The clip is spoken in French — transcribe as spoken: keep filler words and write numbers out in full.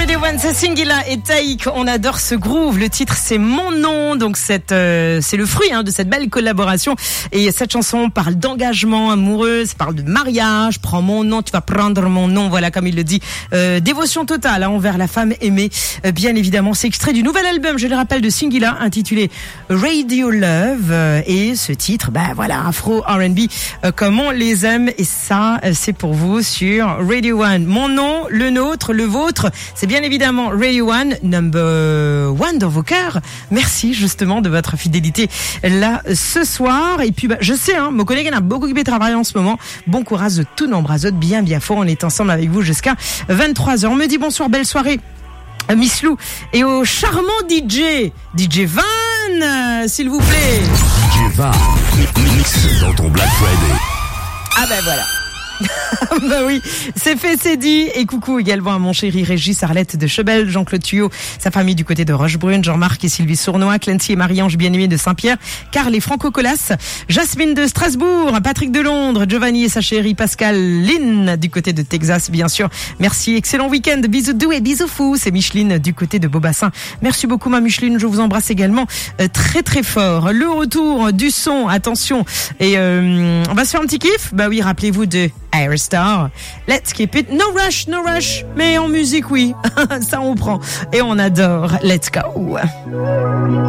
Radio One, c'est Singila et Taïk. On adore ce groove. Le titre, c'est Mon Nom. Donc, cette, euh, c'est le fruit hein, de cette belle collaboration. Et cette chanson parle d'engagement amoureux, ça parle de mariage. Prends mon nom, tu vas prendre mon nom. Voilà, comme il le dit. Euh, dévotion totale hein, envers la femme aimée. Euh, bien évidemment, c'est extrait du nouvel album, je le rappelle, de Singila, intitulé Radio Love. Euh, et ce titre, ben voilà, afro R and B, euh, comme on les aime. Et ça, euh, c'est pour vous sur Radio One. Mon nom, le nôtre, le vôtre. C'est bien évidemment Radio One, number one dans vos cœurs. Merci justement de votre fidélité là ce soir. Et puis bah, je sais, hein, mon collègue en a beaucoup qui travaillent en ce moment. Bon courage de tout nombre à autres, bien bien fort. On est ensemble avec vous jusqu'à vingt-trois heures. On me dit bonsoir, belle soirée. Miss Lou et au charmant D J, D J Van, euh, s'il vous plaît. D J Van, mix dans ton Black Friday. Ah ben voilà. Bah oui, c'est fait, c'est dit. Et coucou également à mon chéri Régis Arlette de Chebel, Jean-Claude Tuyau, sa famille du côté de Rochebrune, Jean-Marc et Sylvie Sournois, Clancy et Marie-Ange bien-aimée de Saint-Pierre, Carl et Franco Colas, Jasmine de Strasbourg, Patrick de Londres, Giovanni et sa chérie Pascal Lynn du côté de Texas, bien sûr. Merci, excellent week-end, bisous doux et bisous fous. C'est Micheline du côté de Beaubassin. Merci beaucoup ma Micheline, je vous embrasse également euh, très très fort. Le retour du son, attention. Et euh, on va se faire un petit kiff. Bah oui, rappelez-vous de Aerostar. Let's keep it. No rush, no rush. Mais en musique, oui. Ça, on prend. Et on adore. Let's go.